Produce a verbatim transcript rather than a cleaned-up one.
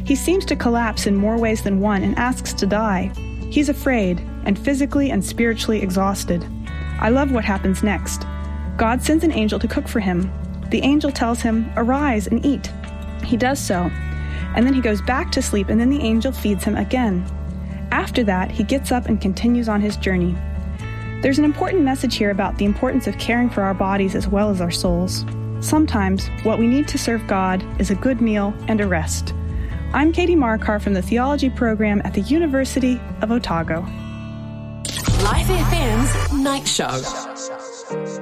He seems to collapse in more ways than one and asks to die. He's afraid and physically and spiritually exhausted. I love what happens next. God sends an angel to cook for him. The angel tells him, "Arise and eat." He does so, and then he goes back to sleep, and then the angel feeds him again. After that, he gets up and continues on his journey. There's an important message here about the importance of caring for our bodies as well as our souls. Sometimes, what we need to serve God is a good meal and a rest. I'm Katie Markar from the Theology Program at the University of Otago. Life F M's Night Show.